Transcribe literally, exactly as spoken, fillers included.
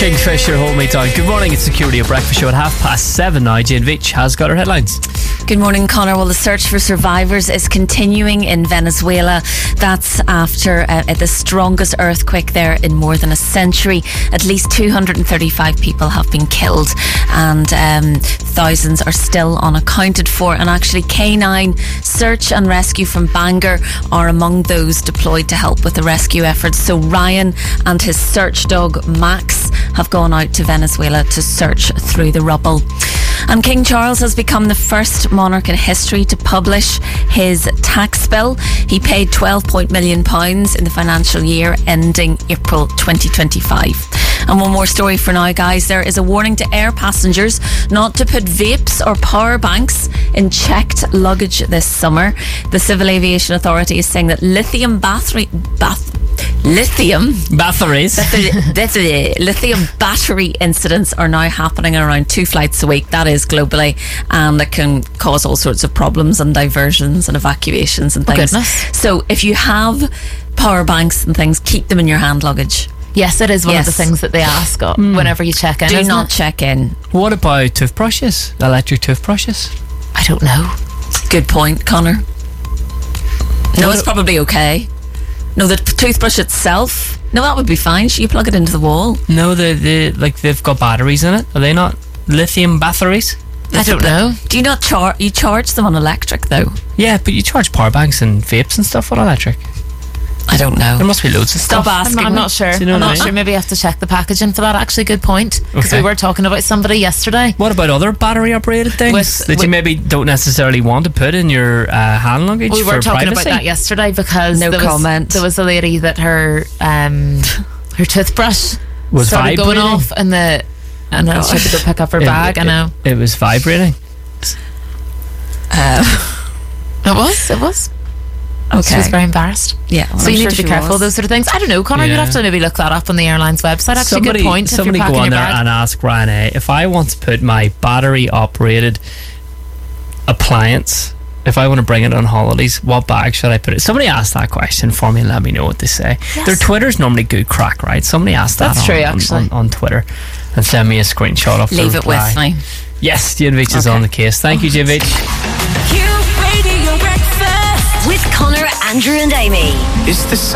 Kingfisher, Hold Me Down. Good morning, it's Security of Breakfast Show at half past seven now. Jane Veitch has got her headlines. Good morning, Connor. Well, the search for survivors is continuing in Venezuela. That's after uh, the strongest earthquake there in more than a century. At least two hundred thirty-five people have been killed, and um, thousands are still unaccounted for. And actually, K nine Search and Rescue from Bangor are among those deployed to help with the rescue efforts. So Ryan and his search dog Max have gone out to Venezuela to search through the rubble. And King Charles has become the first monarch in history to publish his tax bill. He paid twelve million pounds in the financial year ending April twenty twenty-five. And one more story for now, guys. There is a warning to air passengers not to put vapes or power banks in checked luggage this summer. The Civil Aviation Authority is saying that lithium battery... Bath, lithium... Batteries. Battery, lithium battery incidents are now happening around two flights a week. That is globally. And it can cause all sorts of problems and diversions and evacuations and things. Oh, goodness. So if you have power banks and things, keep them in your hand luggage. Yes, it is one Yes. of the things that they ask mm. whenever you check in. Do isn't not it? check in. What about toothbrushes? Electric toothbrushes? I don't know. Good point, Connor. No, it's probably okay. No, the toothbrush itself, no, that would be fine. Should you plug it into the wall? No, they they like they've got batteries in it. Are they not lithium batteries? I don't know. Do you not charge? You charge them on electric though? Yeah, but you charge power banks and vapes and stuff on electric. I don't know. There must be loads of Stop stuff. asking. I'm, I'm me. not sure. Do you know I'm what I not mean? sure. Maybe I have to check the packaging for that. Actually, good point. Because Okay. we were talking about somebody yesterday. What about other battery operated things With- that you with- maybe don't necessarily want to put in your uh, hand luggage We for were talking privacy? about that yesterday because No there comment. was there was a lady that her um her toothbrush Was started going vibrating? off and the and then she had to go pick up her It- bag. it, I know It was vibrating. it was it was. Okay. She was very embarrassed. Yeah. well, So I'm you sure need to be she careful was. of those sort of things. I don't know, Connor. Yeah. You'd have to maybe look that up on the airline's website. Actually, somebody good point. somebody if you're go packing on your there bag. and ask Ryanair, if I want to put my battery operated appliance, if I want to bring it on holidays, what bag should I put it? Somebody asked that question for me and let me know what they say. Yes. Their Twitter's normally good crack, right? Somebody asked that That's on, true, on- actually. on, on Twitter and send me a screenshot of the Leave it reply. with me. Yes, Jane Veitch is Okay. on the case. Thank you, Jane Veitch. Q Radio Breakfast with Connor, Andrew and Amy. It's the